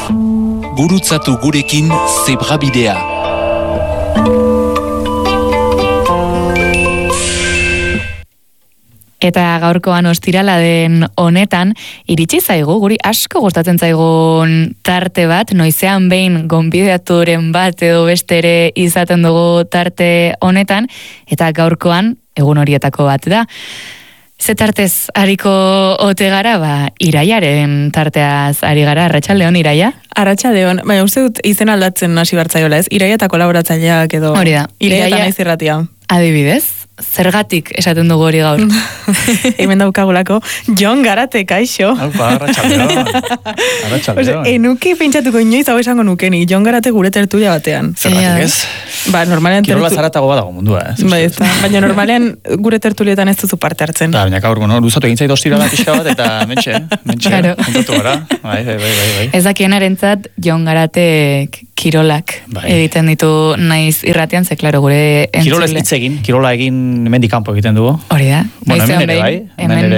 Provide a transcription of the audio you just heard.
Gurutzatu gurekin zebrabidea. Eta gaurkoan ostirala den honetan, iritsi zaigu, guri asko gustatzen zaigun tarte bat, noizean behin gonbidaturen bat edo beste ere izaten dugu tarte honetan, eta gaurkoan egun horietako bat da. Ze tartez ariko ote gara, Iraiaren tarteaz ari gara, Arratsaldeon Iraia? Arratsaldeon, baina uste dut izen aldatzen hasi bartzaiola, ez? Iraia eta kolaboratzaileak edo... Hori da. Iraia eta naiz irratia. Adibidez, zergatik esaten dugu hori gaur? Hemen daukagulako, Jon Garate, kaixo. Aupa, arratsaldeon. Enuki pentsatuko inoiz hau esango nukeni, Jon Garate gure tertulia batean. Zergatik ez? Normalean... Kirola zaratago badago mundua, ez? Baina normalean gure tertulietan ez duzu parte hartzen. Baina gaur, luzatu egin zait ostirala pixka bat, eta mentxe, kontatu gara. Bai. Ez dakienarentzat, Jon Garatek kirolak egiten ditu naiz irratian, ze klaro gure entzule. Kirola ez hitz egin, kirola egin hemendik kanpo egiten dugu. Hori da. Bueno, hemen ere bai.